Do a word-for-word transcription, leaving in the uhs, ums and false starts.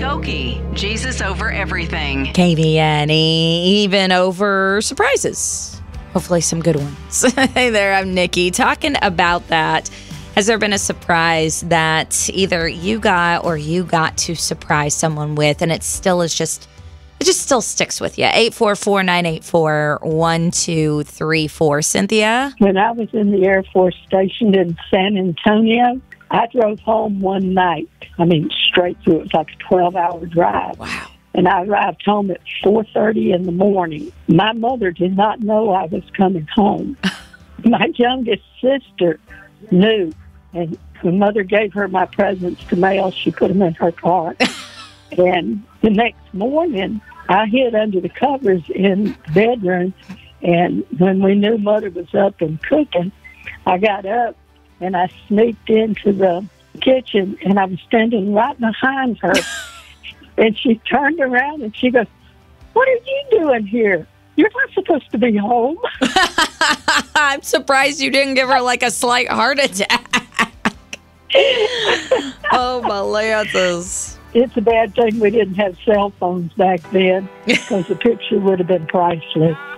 Skokie, Jesus over everything. K V N E, even over surprises. Hopefully some good ones. Hey there, I'm Nikki. Talking about that. Has there been a surprise that either you got or you got to surprise someone with, and it still is just, it just still sticks with you? eight four four, nine eight four, one two three four. Cynthia? When I was in the Air Force stationed in San Antonio, I drove home one night. I mean, straight through. It was like a twelve-hour drive. Wow. And I arrived home at four thirty in the morning. My mother did not know I was coming home. My youngest sister knew. And when Mother gave her my presents to mail, she put them in her car. And the next morning, I hid under the covers in the bedroom. And when we knew Mother was up and cooking, I got up and I sneaked into the kitchen, and I was standing right behind her. And she turned around and she goes, "What are you doing here? You're not supposed to be home." I'm surprised you didn't give her like a slight heart attack. Oh, my Lances. It's a bad thing we didn't have cell phones back then, because the picture would have been priceless.